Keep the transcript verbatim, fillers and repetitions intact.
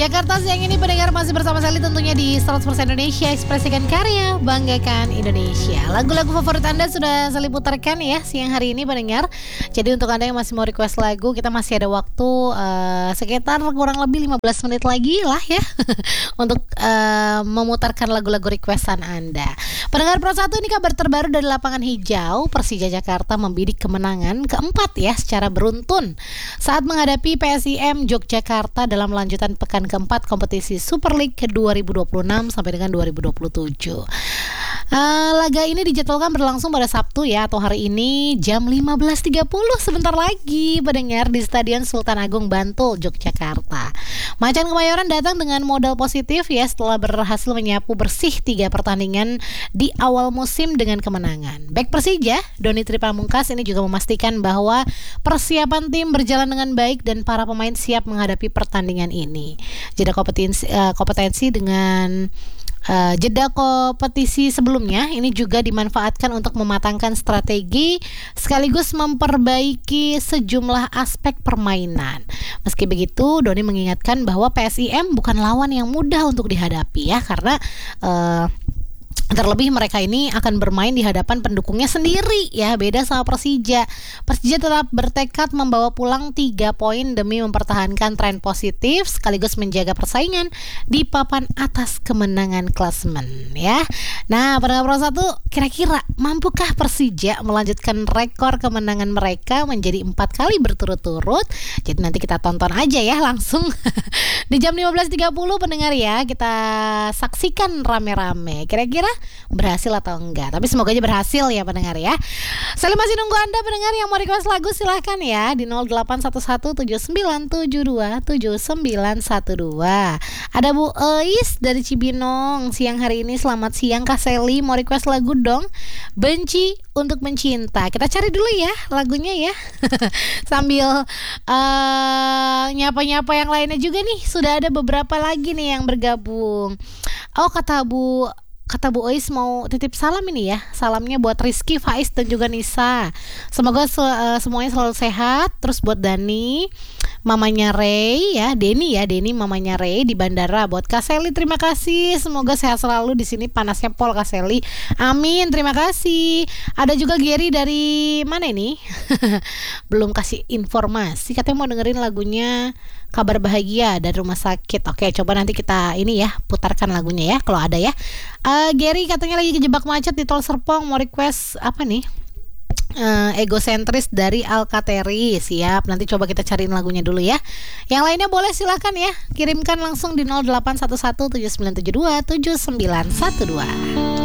Jakarta siang ini pendengar masih bersama Sally tentunya di seratus persen Indonesia, ekspresikan karya, banggakan Indonesia. Lagu-lagu favorit Anda sudah Sally putarkan ya siang hari ini pendengar. Jadi untuk Anda yang masih mau request lagu, kita masih ada waktu uh, sekitar kurang lebih lima belas menit lagi lah ya untuk uh, memutarkan lagu-lagu requestan Anda. Pendengar Pro satu, ini kabar terbaru dari lapangan hijau. Persija Jakarta membidik kemenangan keempat ya secara beruntun saat menghadapi P S I M Yogyakarta dalam lanjutan pekan keempat kompetisi Super League dua ribu dua puluh enam sampai dengan dua ribu dua puluh tujuh. Uh, laga ini dijadwalkan berlangsung pada Sabtu ya, atau hari ini jam lima belas tiga puluh, sebentar lagi pendengar, di Stadion Sultan Agung Bantul, Yogyakarta. Macan Kemayoran datang dengan modal positif ya setelah berhasil menyapu bersih tiga pertandingan di awal musim dengan kemenangan. Bek Persija, Doni Tripamungkas ini juga memastikan bahwa persiapan tim berjalan dengan baik dan para pemain siap menghadapi pertandingan ini. Jeda kompetensi, uh, kompetensi dengan Uh, jeda kompetisi sebelumnya ini juga dimanfaatkan untuk mematangkan strategi sekaligus memperbaiki sejumlah aspek permainan. Meski begitu, Doni mengingatkan bahwa P S I M bukan lawan yang mudah untuk dihadapi ya, karena uh, terlebih mereka ini akan bermain di hadapan pendukungnya sendiri ya, beda sama Persija. Persija tetap bertekad membawa pulang tiga poin demi mempertahankan tren positif sekaligus menjaga persaingan di papan atas kemenangan klasemen ya. Nah, pada Pro satu, kira-kira mampukah Persija melanjutkan rekor kemenangan mereka menjadi empat kali berturut-turut? Jadi nanti kita tonton aja ya langsung di jam lima belas tiga puluh pendengar ya, kita saksikan rame-rame. Kira-kira berhasil atau enggak, tapi semoga aja berhasil ya pendengar ya. Saya masih nunggu Anda pendengar yang mau request lagu, silahkan ya di nol delapan satu satu tujuh sembilan tujuh dua tujuh sembilan satu dua. Ada Bu Eis dari Cibinong siang hari ini. Selamat siang Kak Sally, mau request lagu dong, Benci untuk Mencinta. Kita cari dulu ya lagunya ya sambil uh, nyapa-nyapa yang lainnya juga nih. Sudah ada beberapa lagi nih yang bergabung. Oh, kata Bu Kata Bu Ois mau titip salam ini ya. Salamnya buat Rizky, Faiz dan juga Nisa. Semoga se- uh, semuanya selalu sehat. Terus buat Dani, mamanya Ray ya, Denny ya, Denny mamanya Ray di bandara. Buat Kak Sally, terima kasih. Semoga sehat selalu di sini, panasnya pol Kak Sally. Amin, terima kasih. Ada juga Gary dari mana ini? Belum kasih informasi. Katanya mau dengerin lagunya Kabar Bahagia dari rumah sakit. Oke, coba nanti kita ini ya putarkan lagunya ya kalau ada ya. Uh, Gary katanya lagi kejebak macet di Tol Serpong, mau request apa nih? Uh, egosentris dari Alkateri. Siap, nanti coba kita cariin lagunya dulu ya. Yang lainnya boleh silahkan ya, kirimkan langsung di nol delapan satu satu tujuh sembilan tujuh dua tujuh sembilan satu dua.